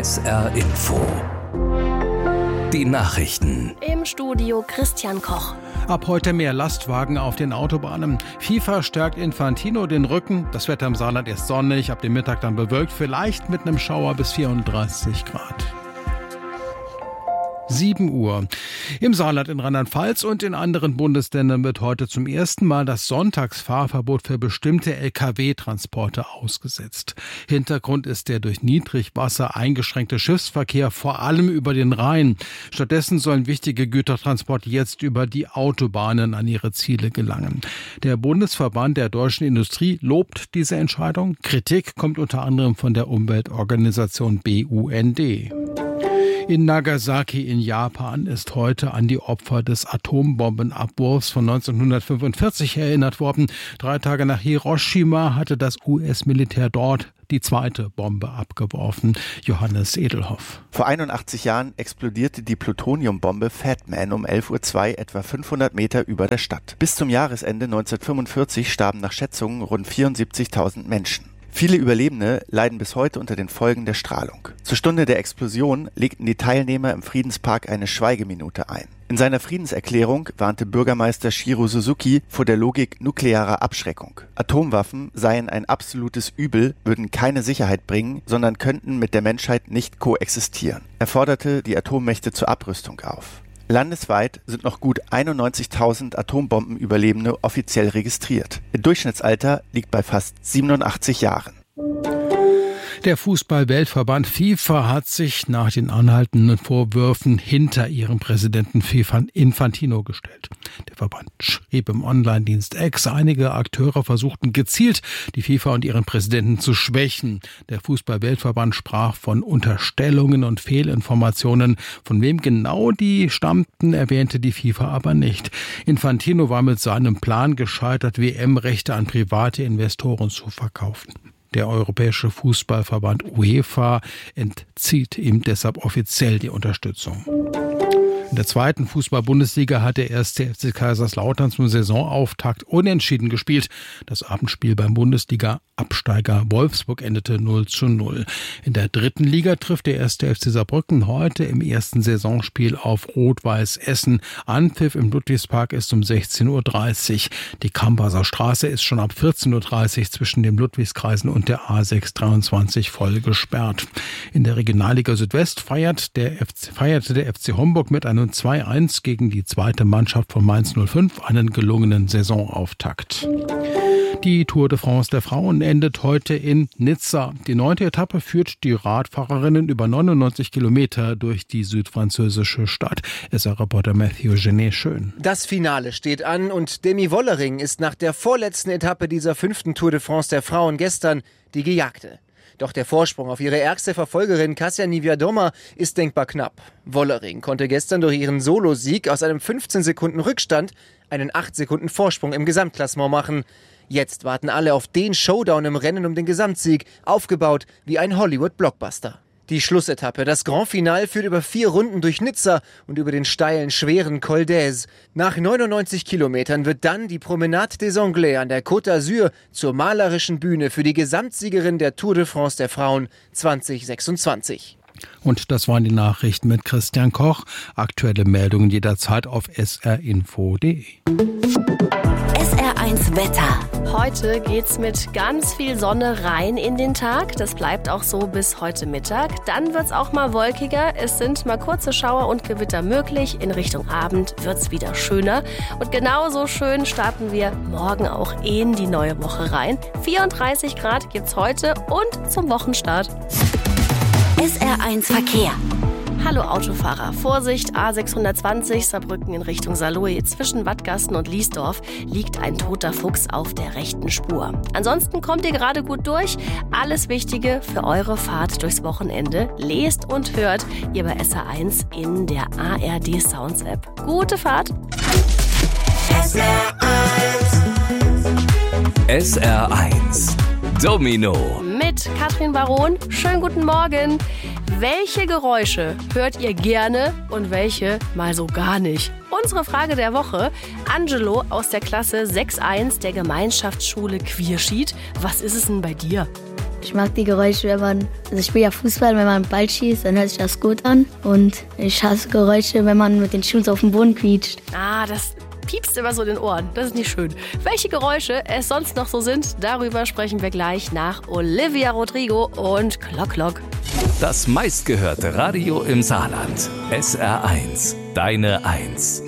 SR Info. Die Nachrichten. Im Studio Christian Koch. Ab heute mehr Lastwagen auf den Autobahnen. FIFA stärkt Infantino den Rücken. Das Wetter im Saarland ist sonnig, ab dem Mittag dann bewölkt, vielleicht mit einem Schauer bis 34 Grad. 7 Uhr. Im Saarland, in Rheinland-Pfalz und in anderen Bundesländern wird heute zum ersten Mal das Sonntagsfahrverbot für bestimmte Lkw-Transporte ausgesetzt. Hintergrund ist der durch Niedrigwasser eingeschränkte Schiffsverkehr, vor allem über den Rhein. Stattdessen sollen wichtige Gütertransporte jetzt über die Autobahnen an ihre Ziele gelangen. Der Bundesverband der deutschen Industrie lobt diese Entscheidung. Kritik kommt unter anderem von der Umweltorganisation BUND. In Nagasaki in Japan ist heute an die Opfer des Atombombenabwurfs von 1945 erinnert worden. 3 Tage nach Hiroshima hatte das US-Militär dort die zweite Bombe abgeworfen. Johannes Edelhoff. Vor 81 Jahren explodierte die Plutoniumbombe Fat Man um 11:02 Uhr etwa 500 Meter über der Stadt. Bis zum Jahresende 1945 starben nach Schätzungen rund 74.000 Menschen. Viele Überlebende leiden bis heute unter den Folgen der Strahlung. Zur Stunde der Explosion legten die Teilnehmer im Friedenspark eine Schweigeminute ein. In seiner Friedenserklärung warnte Bürgermeister Shiro Suzuki vor der Logik nuklearer Abschreckung. Atomwaffen seien ein absolutes Übel, würden keine Sicherheit bringen, sondern könnten mit der Menschheit nicht koexistieren. Er forderte die Atommächte zur Abrüstung auf. Landesweit sind noch gut 91.000 Atombombenüberlebende offiziell registriert. Ihr Durchschnittsalter liegt bei fast 87 Jahren. Der Fußball-Weltverband FIFA hat sich nach den anhaltenden Vorwürfen hinter ihrem Präsidenten Infantino gestellt. Der Verband schrieb im Online-Dienst X, einige Akteure versuchten gezielt, die FIFA und ihren Präsidenten zu schwächen. Der Fußball-Weltverband sprach von Unterstellungen und Fehlinformationen. Von wem genau die stammten, erwähnte die FIFA aber nicht. Infantino war mit seinem Plan gescheitert, WM-Rechte an private Investoren zu verkaufen. Der Europäische Fußballverband UEFA entzieht ihm deshalb offiziell die Unterstützung. In der zweiten Fußball-Bundesliga hat der 1. FC Kaiserslautern zum Saisonauftakt unentschieden gespielt. Das Abendspiel beim Bundesliga-Absteiger Wolfsburg endete 0:0. In der dritten Liga trifft der 1. FC Saarbrücken heute im ersten Saisonspiel auf Rot-Weiß Essen. Anpfiff im Ludwigspark ist um 16:30 Uhr. Die Kambaser Straße ist schon ab 14:30 Uhr zwischen den Ludwigskreisen und der A623 voll gesperrt. In der Regionalliga Südwest feierte der FC Homburg mit einem 2:1 gegen die zweite Mannschaft von Mainz 05 einen gelungenen Saisonauftakt. Die Tour de France der Frauen endet heute in Nizza. Die 9. Etappe führt die Radfahrerinnen über 99 Kilometer durch die südfranzösische Stadt. SR-Reporter Mathieu Genet schön. Das Finale steht an und Demi Wollering ist nach der vorletzten Etappe dieser 5. Tour de France der Frauen gestern die Gejagte. Doch der Vorsprung auf ihre ärgste Verfolgerin Kasia Niewiadoma ist denkbar knapp. Wollering konnte gestern durch ihren Solosieg aus einem 15 Sekunden Rückstand einen 8 Sekunden Vorsprung im Gesamtklassement machen. Jetzt warten alle auf den Showdown im Rennen um den Gesamtsieg, aufgebaut wie ein Hollywood-Blockbuster. Die Schlussetappe, das Grand Finale, führt über 4 Runden durch Nizza und über den steilen, schweren Col d'Aise. Nach 99 Kilometern wird dann die Promenade des Anglais an der Côte d'Azur zur malerischen Bühne für die Gesamtsiegerin der Tour de France der Frauen 2026. Und das waren die Nachrichten mit Christian Koch. Aktuelle Meldungen jederzeit auf srinfo.de. SR1 Wetter. Heute geht's mit ganz viel Sonne rein in den Tag. Das bleibt auch so bis heute Mittag. Dann wird's auch mal wolkiger. Es sind mal kurze Schauer und Gewitter möglich. In Richtung Abend wird's wieder schöner. Und genauso schön starten wir morgen auch in die neue Woche rein. 34 Grad gibt's heute und zum Wochenstart. SR1 Verkehr. Hallo Autofahrer, Vorsicht, A620 Saarbrücken in Richtung Saarlouis. Zwischen Wattgasten und Liesdorf liegt ein toter Fuchs auf der rechten Spur. Ansonsten kommt ihr gerade gut durch. Alles Wichtige für eure Fahrt durchs Wochenende lest und hört ihr bei SR1 in der ARD Sounds App. Gute Fahrt! SR1 Domino mit Katrin Baron. Schönen guten Morgen. Welche Geräusche hört ihr gerne und welche mal so gar nicht? Unsere Frage der Woche. Angelo aus der Klasse 6.1 der Gemeinschaftsschule Quierschied. Was ist es denn bei dir? Ich mag die Geräusche, also ich spiele ja Fußball, wenn man einen Ball schießt, dann hört sich das gut an. Und ich hasse Geräusche, wenn man mit den Schuhen auf dem Boden quietscht. Das piepst immer so in den Ohren. Das ist nicht schön. Welche Geräusche es sonst noch so sind, darüber sprechen wir gleich nach Olivia Rodrigo und Klock Klock. Das meistgehörte Radio im Saarland. SR1, deine 1.